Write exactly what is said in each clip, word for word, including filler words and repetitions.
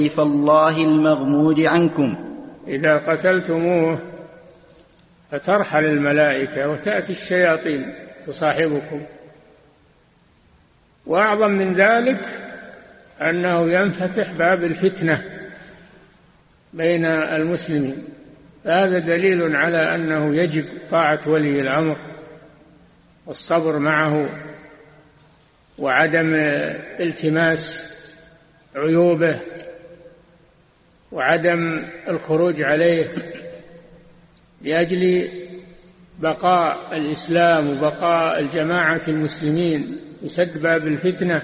سيف الله المغمود عنكم. إذا قتلتموه فترحل الملائكة وتأتي الشياطين تصاحبكم. وأعظم من ذلك أنه ينفتح باب الفتنة بين المسلمين. هذا دليل على أنه يجب طاعة ولي الأمر والصبر معه وعدم التماس عيوبه وعدم الخروج عليه لأجل بقاء الإسلام وبقاء الجماعة المسلمين يسد باب الفتنة.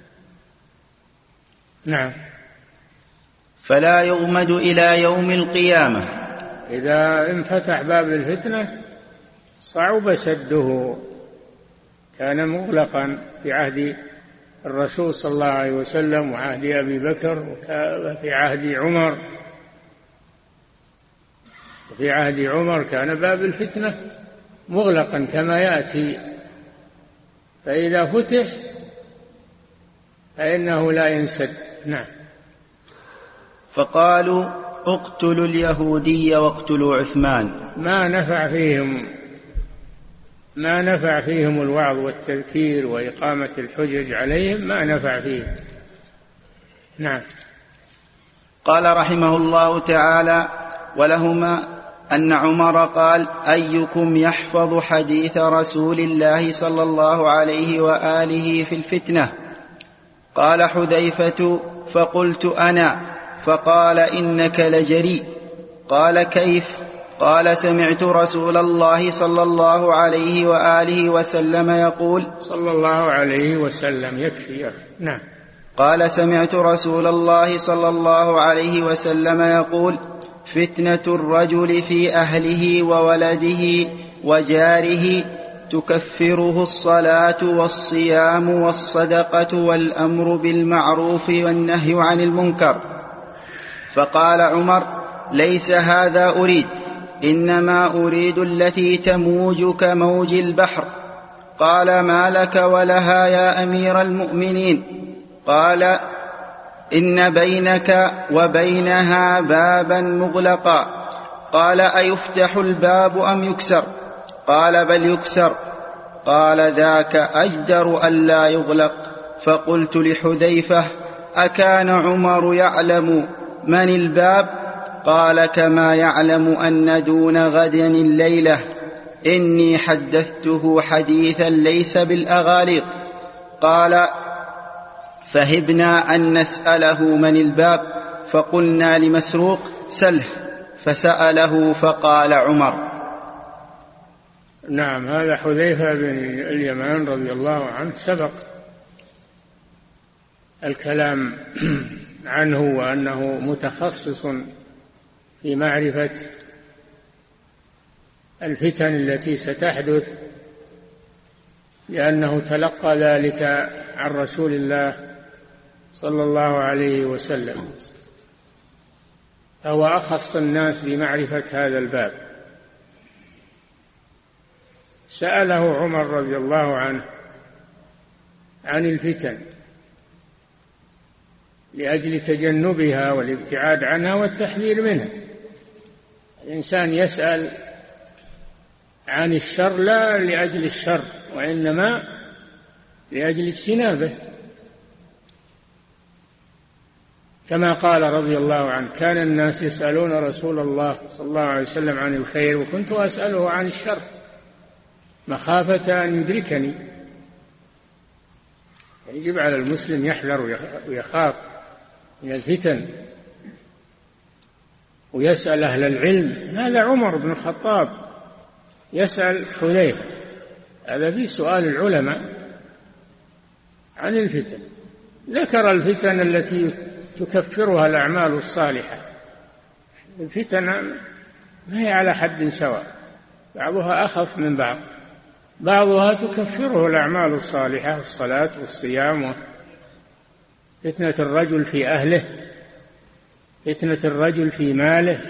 نعم. فلا يغمد إلى يوم القيامة. إذا انفتح باب الفتنة صعب سده، كان مغلقا في عهد الرسول صلى الله عليه وسلم وعهد أبي بكر وفي عهد عمر. في عهد عمر كان باب الفتنة مغلقا كما يأتي، فإذا فتح فإنه لا ينسد. نعم. فقالوا اقتلوا اليهودي واقتلوا عثمان. ما نفع فيهم ما نفع فيهم الوعظ والتذكير وإقامة الحجج عليهم، ما نفع فيهم. نعم. قال رحمه الله تعالى: ولهما أن عمر قال: أيكم يحفظ حديث رسول الله صلى الله عليه وآله في الفتنة؟ قال حذيفة: فقلت أنا. فقال: إنك لجريء. قال: كيف؟ قال: سمعت رسول الله صلى الله عليه وآله وسلم يقول. صلى الله عليه وسلم يكفي يا أخي. نعم. قال: سمعت رسول الله صلى الله عليه وسلم يقول: فتنة الرجل في أهله وولده وجاره تكفره الصلاة والصيام والصدقة والأمر بالمعروف والنهي عن المنكر. فقال عمر: ليس هذا أريد، إنما أريد التي تموج كموج البحر. قال: ما لك ولها يا أمير المؤمنين؟ قال: إن بينك وبينها بابا مغلقا. قال: أيفتح الباب أم يكسر؟ قال: بل يكسر. قال: ذاك أجدر ألا يغلق. فقلت لحذيفة: أكان عمر يعلم من الباب؟ قال: كما يعلم أن دون غد الليلة. إني حدثته حديثا ليس بالأغاليق. قال: فهبنا أن نسأله من الباب، فقلنا لمسروق: سله. فسأله فقال عمر. نعم. هذا حذيفة بن اليمان رضي الله عنه سبق الكلام عنه وأنه متخصص في معرفة الفتن التي ستحدث، لأنه تلقى ذلك عن رسول الله صلى الله عليه وسلم، فهو أخص الناس بمعرفة هذا الباب. سأله عمر رضي الله عنه عن الفتن لأجل تجنبها والابتعاد عنها والتحذير منها. الإنسان يسأل عن الشر لا لأجل الشر، وإنما لأجل اجتنابه، كما قال رضي الله عنه: كان الناس يسألون رسول الله صلى الله عليه وسلم عن الخير وكنت أسأله عن الشر مخافة أن يدركني. يجب على المسلم يحذر ويخاف من الفتن ويسأل أهل العلم. هذا عمر بن الخطاب يسأل حذيفة، هذا في سؤال العلماء عن الفتن. ذكر الفتن التي تكفرها الأعمال الصالحة. الفتن ما هي على حد سواء، بعضها أخف من بعض. بعضها تكفره الأعمال الصالحة، الصلاة والصيام. فتنة الرجل في أهله، فتنة الرجل في ماله،